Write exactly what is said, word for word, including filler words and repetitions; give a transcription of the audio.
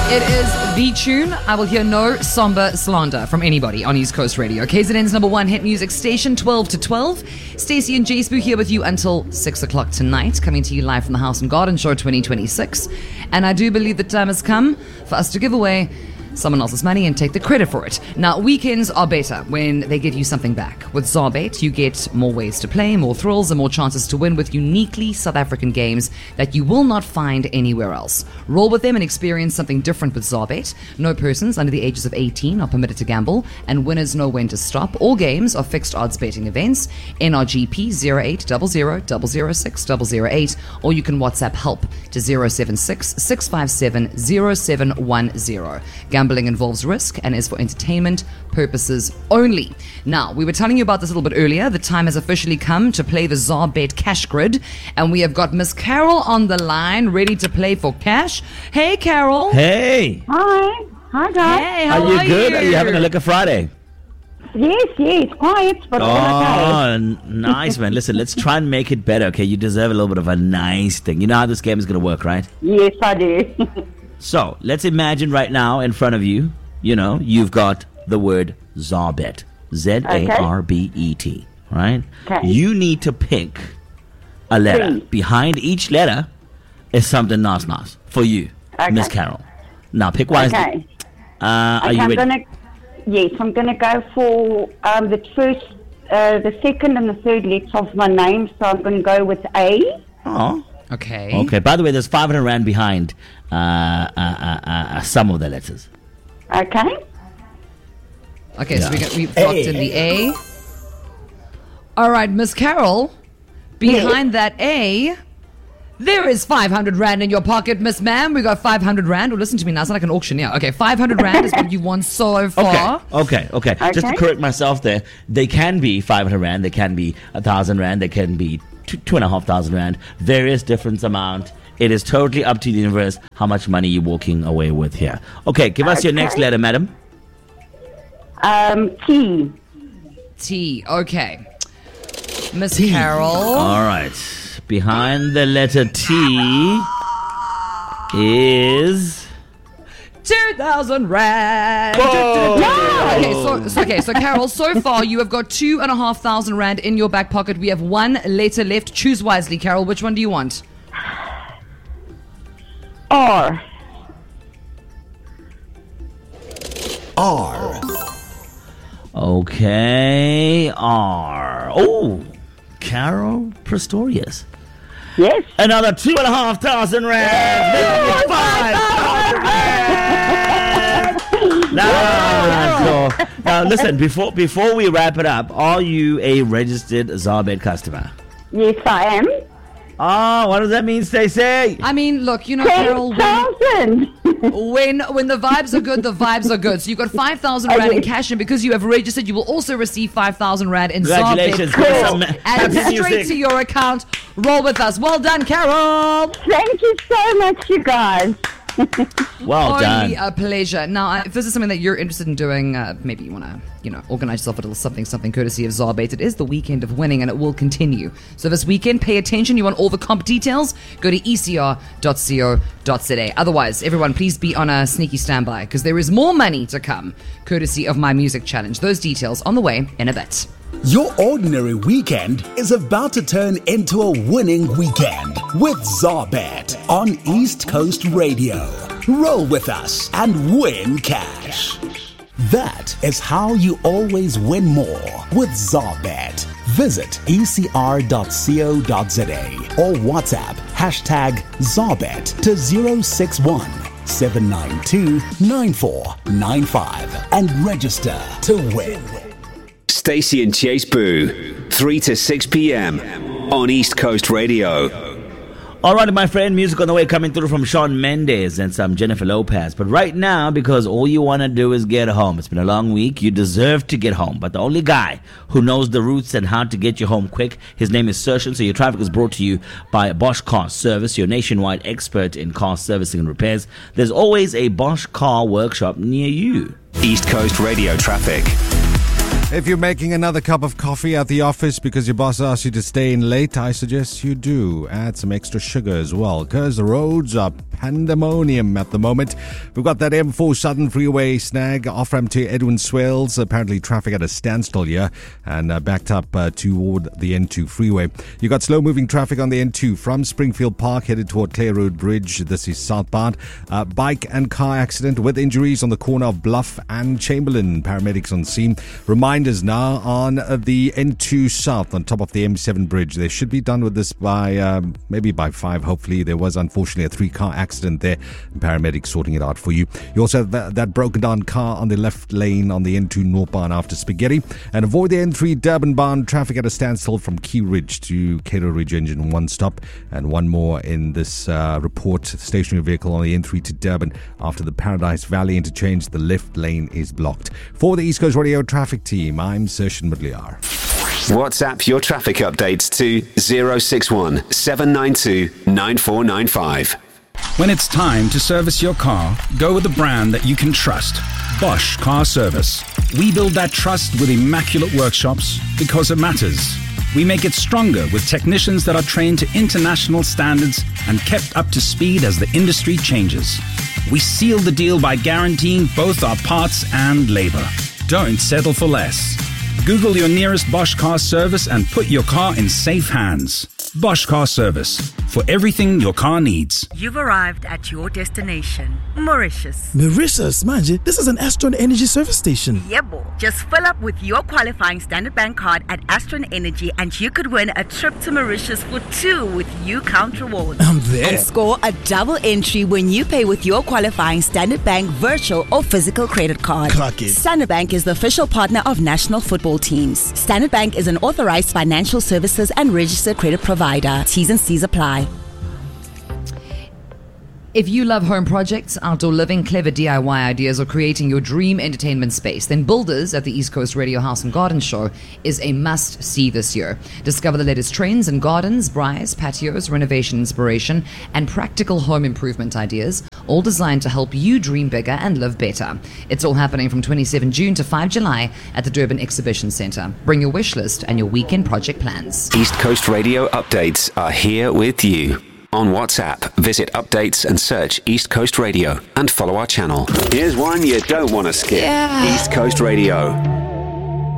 It is the tune. I will hear no somber slander from anybody on East Coast Radio. K Z N's number one hit music station, twelve to twelve. Stacey and J Spoo here with you until six o'clock tonight, coming to you live from the House and Garden Show twenty twenty-six. And I do believe the time has come for us to give away someone else's money and take the credit for it. Now, weekends are better when they give you something back. With ZARBet, you get more ways to play, more thrills, and more chances to win with uniquely South African games that you will not find anywhere else. Roll with them and experience something different with ZARBet. No persons under the ages of eighteen are permitted to gamble, and winners know when to stop. All games are fixed odds betting events. N R G P zero eight zero zero zero zero six zero zero eight, or you can WhatsApp help to zero seven six six five seven zero seven one zero. Gambling involves risk and is for entertainment purposes only. Now, we were telling you about this a little bit earlier. The time has officially come to play the ZARBet Cash Grid, and we have got Miss Carol on the line, ready to play for cash. Hey, Carol. Hey. Hi. Hi, guys. Hey, how Are you are good? you? Are you having a Liquor Friday? Yes, yes. Quiet, but all okay. Oh, n- nice, man. Listen, let's try and make it better, okay? You deserve a little bit of a nice thing. You know how this game is going to work, right? Yes, I do. So, let's imagine right now in front of you, you know, you've got the word ZARBet. Z A R B E T, right? Okay. You need to pick a letter. Three. Behind each letter is something nice, nice for you, Okay. Miss Carol. Now, pick wisely. Okay. Uh, are Okay, you I'm ready? gonna. Yes, I'm gonna go for um, the first, uh, the second, and the third letters of my name. So I'm gonna go with A. Oh. Okay. Okay. By the way, there's five hundred rand behind uh, uh, uh, uh, some of the letters. Okay. Okay, so Yeah. we got, we've locked in the A. All right, Miss Carol, behind that A, there is five hundred rand in your pocket, Miss Ma'am. We got five hundred rand. Oh, listen to me now. It's not like an auctioneer. Okay, five hundred rand is what you won so far. Okay, okay, okay. Just to Okay. correct myself there, they can be five hundred rand, they can be a thousand rand, they can be two, two and a half thousand rand, various different amount. It is totally up to the universe how much money you're walking away with here. Okay, give us your Okay. next letter, madam. Um, T. T. Okay. Miss Carol. All right. Behind the letter T is... two thousand rand. Whoa! Okay, so, so okay, so Carol, so far you have got two and a half thousand rand in your back pocket. We have one letter left. Choose wisely, Carol. Which one do you want? R. R. Okay, R. Oh, Carol Prestorius. Yes. Another two and a half thousand rand. This is five thousand rand. Now, so, now, listen. Before before we wrap it up, are you a registered ZARBet customer? Yes, I am. Oh, what does that mean, Stacey? I mean, look, you know, Carol, Ten when, thousand. when when the vibes are good, the vibes are good. So you've got five thousand rand in cash, and because you have registered, you will also receive five thousand rand in Congratulations. ZARBet. Give us some Add happy it straight music. to your account. Roll with us. Well done, Carol. Thank you so much, you guys. Well Only done. a pleasure. Now, uh, if this is something that you're interested in doing, uh, maybe you want to, you know, organize yourself a little something, something courtesy of ZARBet. It is the weekend of winning, and it will continue. So this weekend, pay attention. You want all the comp details? Go to e c r dot co dot z a. Otherwise, everyone, please be on a sneaky standby, because there is more money to come, courtesy of my music challenge. Those details on the way in a bit. Your ordinary weekend is about to turn into a winning weekend with ZARBet on East Coast Radio. Roll with us and win cash. That is how you always win more with ZARBet. Visit e c r dot co dot z a or WhatsApp hashtag ZARBet to zero six one seven nine two nine four nine five and register to win. Stacey and Chase Boo, three to six p.m. on East Coast Radio. All right, my friend, music on the way coming through from Shawn Mendes and some Jennifer Lopez. But right now, because all you want to do is get home, it's been a long week, you deserve to get home. But the only guy who knows the routes and how to get you home quick, his name is Sershin. So your traffic is brought to you by Bosch Car Service, your nationwide expert in car servicing and repairs. There's always a Bosch Car Workshop near you. East Coast Radio traffic. If you're making another cup of coffee at the office because your boss asked you to stay in late, I suggest you do. Add some extra sugar as well, because the roads are pandemonium at the moment. We've got that M four Southern Freeway snag off-ramp to Edwin Swales. Apparently traffic at a standstill here and uh, backed up uh, toward the N two freeway. You got slow-moving traffic on the N two from Springfield Park headed toward Clare Road Bridge. This is southbound. Uh, bike and car accident with injuries on the corner of Bluff and Chamberlain. Paramedics on scene. Reminders now on uh, the N two South on top of the M seven bridge. They should be done with this by um, maybe by five. Hopefully, there was unfortunately a three-car accident there. Paramedics sorting it out for you. You also have that, that broken down car on the left lane on the N two northbound after Spaghetti. And avoid the N three Durban bound traffic at a standstill from Key Ridge to Cato Ridge Engine. One stop and one more in this uh, report. Stationary vehicle on the N three to Durban after the Paradise Valley interchange. The left lane is blocked. For the East Coast Radio traffic team, I'm Sershin Mudliar. WhatsApp your traffic updates to zero six one seven nine two nine four nine five. When it's time to service your car, go with a brand that you can trust. Bosch Car Service. We build that trust with immaculate workshops because it matters. We make it stronger with technicians that are trained to international standards and kept up to speed as the industry changes. We seal the deal by guaranteeing both our parts and labor. Don't settle for less. Google your nearest Bosch Car Service and put your car in safe hands. Bosch Car Service, for everything your car needs. You've arrived at your destination, Mauritius. Mauritius, manje, this is an Astron Energy service station. Yeah, boy. Just fill up with your qualifying Standard Bank card at Astron Energy and you could win a trip to Mauritius for two with U Count Rewards. I'm there. And score a double entry when you pay with your qualifying Standard Bank virtual or physical credit card. Clock it. Standard Bank is the official partner of national football teams. Standard Bank is an authorized financial services and registered credit provider. T's and C's apply. If you love home projects, outdoor living, clever D I Y ideas, or creating your dream entertainment space, then Builders at the East Coast Radio House and Garden Show is a must-see this year. Discover the latest trends in gardens, braais, patios, renovation inspiration, and practical home improvement ideas, all designed to help you dream bigger and live better. It's all happening from twenty-seventh of June to fifth of July at the Durban Exhibition Centre. Bring your wish list and your weekend project plans. East Coast Radio updates are here with you. On WhatsApp, visit updates and search East Coast Radio and follow our channel. Here's one you don't want to skip. Yeah. East Coast Radio.